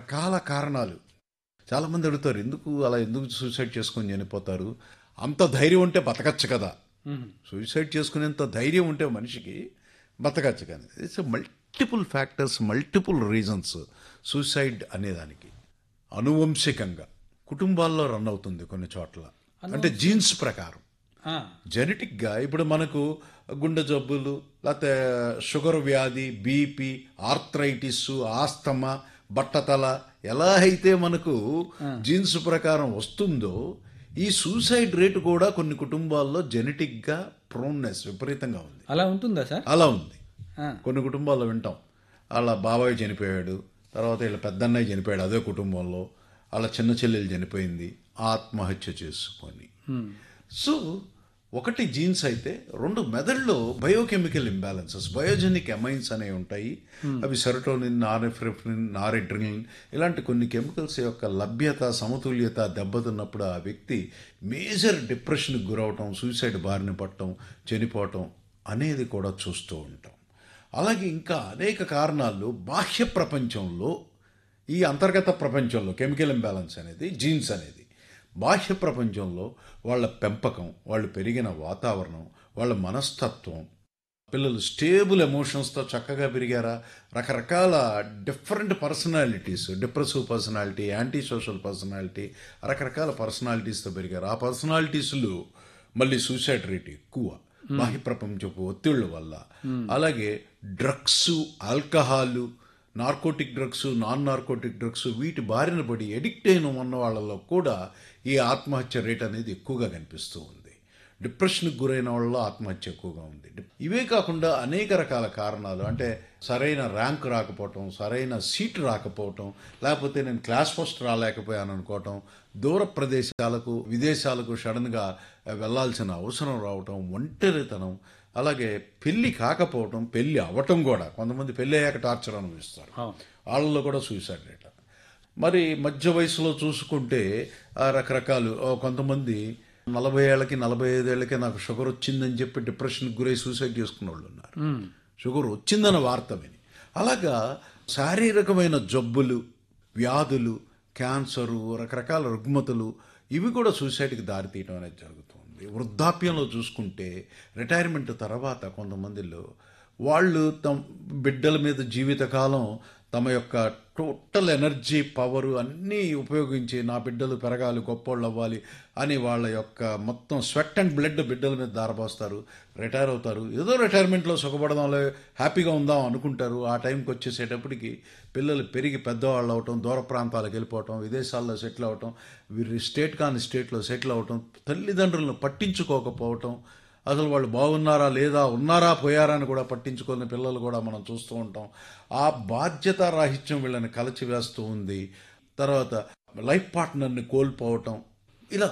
రకరకాల కారణాలు. చాలామంది అడుగుతారు, ఎందుకు సూసైడ్ చేసుకొని చనిపోతారు? అంత ధైర్యం ఉంటే బతకచ్చు కదా. సూసైడ్ చేసుకునేంత ధైర్యం ఉంటే మనిషికి బతకచ్చు కానీ it's multiple factors, multiple reasons. Suicide అనేదానికి అనువంశికంగా కుటుంబాల్లో రన్ అవుతుంది కొన్ని చోట్ల. అంటే జీన్స్ ప్రకారం జెనెటిక్గా ఇప్పుడు మనకు గుండె జబ్బులు, లేకపోతే షుగర్ వ్యాధి, బీపీ, ఆర్థరైటిస్, ఆస్తమా, బట్టతల ఎలా అయితే మనకు జీన్స్ ప్రకారం వస్తుందో, ఈ సూసైడ్ రేటు కూడా కొన్ని కుటుంబాల్లో జెనెటిక్గా ప్రోన్నెస్ విపరీతంగా ఉంది. అలా ఉంటుందా సార్? అలా ఉంది. కొన్ని కుటుంబాల్లో వింటాం, వాళ్ళ బాబాయ్ చనిపోయాడు, తర్వాత వీళ్ళ పెద్దన్నయ్య చనిపోయాడు అదే కుటుంబంలో, వాళ్ళ చిన్న చెల్లెలు చనిపోయింది ఆత్మహత్య చేసుకొని. సో ఒకటి జీన్స్ అయితే, రెండు మెదడులో బయోకెమికల్ ఇంబ్యాలెన్సెస్, బయోజెనిక్ ఎమైన్స్ అనేవి ఉంటాయి. అవి సెరటోనిన్, నారెఫ్రిన్, నారెడ్రినలిన్ ఇలాంటి కొన్ని కెమికల్స్ యొక్క లభ్యత, సమతుల్యత దెబ్బతిన్నప్పుడు ఆ వ్యక్తి మేజర్ డిప్రెషన్కి గురవటం, సూసైడ్ బారిన పడటం, చనిపోవటం అనేది కూడా చూస్తూ ఉంటాం. అలాగే ఇంకా అనేక కారణాలు బాహ్య ప్రపంచంలో, ఈ అంతర్గత ప్రపంచంలో కెమికల్ ఇంబ్యాలెన్స్ అనేది, జీన్స్ అనేది, బాహ్య ప్రపంచంలో వాళ్ళ పెంపకం, వాళ్ళు పెరిగిన వాతావరణం, వాళ్ళ మనస్తత్వం, పిల్లలు స్టేబుల్ ఎమోషన్స్తో చక్కగా పెరిగారా, రకరకాల different personalities, depressive personality, anti social personality, రకరకాల పర్సనాలిటీస్తో పెరిగారు. ఆ పర్సనాలిటీస్లో మళ్ళీ సూసైడ్ రేట్ ఎక్కువ బాహ్య ప్రపంచపు ఒత్తిళ్ళ వల్ల. అలాగే drugs, alcohol, narcotic drugs, non narcotic drugs వీటి బారిన పడి ఎడిక్ట్ అయిన ఉన్న వాళ్ళలో కూడా ఈ ఆత్మహత్య రేట్ అనేది ఎక్కువగా కనిపిస్తూ ఉంది. డిప్రెషన్కి గురైన వాళ్ళలో ఆత్మహత్య ఎక్కువగా ఉంది. ఇవే కాకుండా అనేక రకాల కారణాలు, అంటే సరైన ర్యాంక్ రాకపోవటం, సరైన సీట్ రాకపోవటం, లేకపోతే నేను క్లాస్ ఫస్ట్ రాలేకపోయాను అనుకోవటం, దూర ప్రదేశాలకు, విదేశాలకు సడన్గా వెళ్లాల్సిన అవసరం రావటం, ఒంటరితనం, అలాగే పెళ్ళి కాకపోవటం, పెళ్ళి అవ్వటం కూడా. కొంతమంది పెళ్ళి అయ్యాక టార్చర్ అనుభవిస్తారు, వాళ్ళలో కూడా సూసైడ్ రేట్. మరి మధ్య వయసులో చూసుకుంటే రకరకాలు, కొంతమంది 40 ఏళ్ళకి 45 ఏళ్ళకే నాకు షుగర్ వచ్చిందని చెప్పి డిప్రెషన్కి గురై సూసైడ్ చేసుకున్న వాళ్ళు ఉన్నారు, షుగర్ వచ్చిందన్న వార్త విని. అలాగా శారీరకమైన జబ్బులు, వ్యాధులు, క్యాన్సరు, రకరకాల రుగ్మతలు ఇవి కూడా సూసైడ్కి దారితీయడం అనేది జరుగుతుంది. వృద్ధాప్యంలో చూసుకుంటే రిటైర్మెంట్ తర్వాత కొంతమందిలో వాళ్ళు తమ బిడ్డల మీద జీవితకాలం తమ యొక్క టోటల్ ఎనర్జీ, పవరు అన్నీ ఉపయోగించి నా బిడ్డలు పెరగాలి, గొప్పోళ్ళు అవ్వాలి అని వాళ్ళ యొక్క మొత్తం స్వెట్ అండ్ బ్లడ్ బిడ్డల మీద దారపోస్తారు, రిటైర్ అవుతారు. ఏదో రిటైర్మెంట్లో సుఖపడదాంలో హ్యాపీగా ఉందాం అనుకుంటారు. ఆ టైంకి వచ్చేసేటప్పటికి పిల్లలు పెరిగి పెద్దవాళ్ళు అవటం, దూర ప్రాంతాలకు వెళ్ళిపోవటం, విదేశాల్లో సెటిల్ అవటం, వీరి స్టేట్ కాని స్టేట్లో సెటిల్ అవటం, తల్లిదండ్రులను పట్టించుకోకపోవటం, అసలు వాళ్ళు బాగున్నారా లేదా, ఉన్నారా పోయారా అని కూడా పట్టించుకునే పిల్లలు కూడా మనం చూస్తూ ఉంటాం. ఆ బాధ్యత రాహిత్యం వీళ్ళని కలచివేస్తూ ఉంది. తర్వాత లైఫ్ పార్ట్నర్ని కోల్పోవటం, ఇలా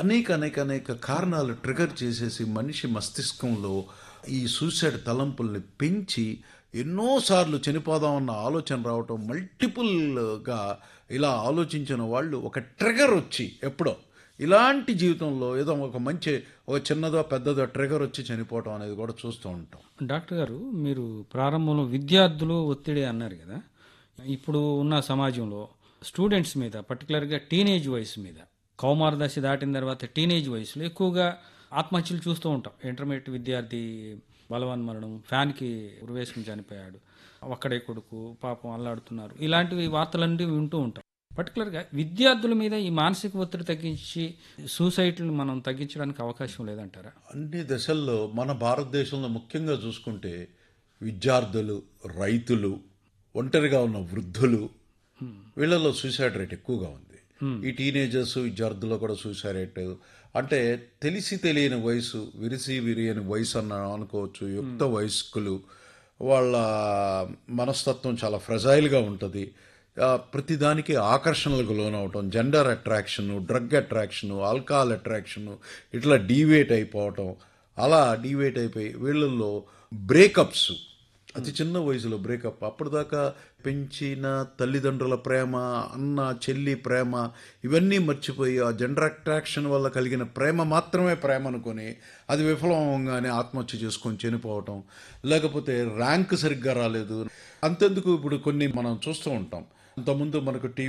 అనేక కారణాలు ట్రిగర్ చేసేసి మనిషి మస్తిష్కంలో ఈ సూసైడ్ తలంపుల్ని పెంచి ఎన్నోసార్లు చనిపోదామన్న ఆలోచన రావటం, మల్టిపుల్గా ఇలా ఆలోచించిన వాళ్ళు ఒక ట్రిగర్ వచ్చి ఎప్పుడో ఇలాంటి జీవితంలో ఏదో ఒక చిన్నదో పెద్దదో ట్రిగర్ వచ్చి చనిపోవటం అనేది కూడా చూస్తూ ఉంటాం. డాక్టర్ గారు, మీరు ప్రారంభంలో విద్యార్థులు ఒత్తిడి అన్నారు కదా. ఇప్పుడు ఉన్న సమాజంలో స్టూడెంట్స్ మీద, పర్టికులర్గా టీనేజ్ వయసు మీద, కౌమార దశ దాటిన తర్వాత టీనేజ్ వయసులో ఎక్కువగా ఆత్మహత్యలు చూస్తూ ఉంటాం. ఇంటర్మీడియట్ విద్యార్థి బలవన్మరణం, ఫ్యాన్కి ఉరివేసుకుని చనిపోయాడు, ఒక్కడే కొడుకు పాపం అల్లాడుతున్నారు, ఇలాంటివి వార్తలన్నీ వింటూ ఉంటాం. పర్టికులర్గా విద్యార్థుల మీద ఈ మానసిక ఒత్తిడి తగ్గించి సూసైడ్ని మనం తగ్గించడానికి అవకాశం లేదంటారా? అన్ని దశల్లో మన భారతదేశంలో ముఖ్యంగా చూసుకుంటే విద్యార్థులు, రైతులు, ఒంటరిగా ఉన్న వృద్ధులు, వీళ్ళలో సూసైడ్ రేట్ ఎక్కువగా ఉంది. ఈ టీనేజర్స్, విద్యార్థుల్లో కూడా సూసైడ్ రేట్, అంటే తెలిసి తెలియని వయసు, విరియని వయసు అనుకోవచ్చు. యుక్త వయస్కులు, వాళ్ళ మనస్తత్వం చాలా ఫ్రెజైల్గా ఉంటుంది. ప్రతిదానికి ఆకర్షణలకు లోనవటం, gender attraction, drug attraction, alcohol attraction, ఇట్లా డీవేట్ అయిపోవటం. అలా డీవేట్ అయిపోయి వీళ్ళల్లో బ్రేకప్స్, అతి చిన్న వయసులో బ్రేకప్. అప్పటిదాకా పెంచిన తల్లిదండ్రుల ప్రేమ, అన్న చెల్లి ప్రేమ ఇవన్నీ మర్చిపోయి ఆ జెండర్ అట్రాక్షన్ వల్ల కలిగిన ప్రేమ మాత్రమే ప్రేమ అనుకొని అది విఫలమవగానే ఆత్మహత్య చేసుకొని చనిపోవటం. లేకపోతే ర్యాంక్ సరిగ్గా రాలేదు, అంతెందుకు ఇప్పుడు కొన్ని మనం చూస్తూ ఉంటాం. అంతకుముందు మనకు